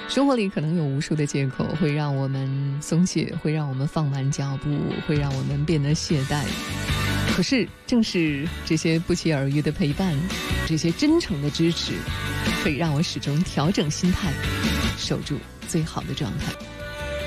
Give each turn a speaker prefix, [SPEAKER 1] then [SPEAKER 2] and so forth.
[SPEAKER 1] 生活里可能有无数的借口，会让我们松懈，会让我们放慢脚步，会让我们变得懈怠。可是正是这些不期而遇的陪伴，这些真诚的支持，可以让我始终调整心态，守住最好的状态。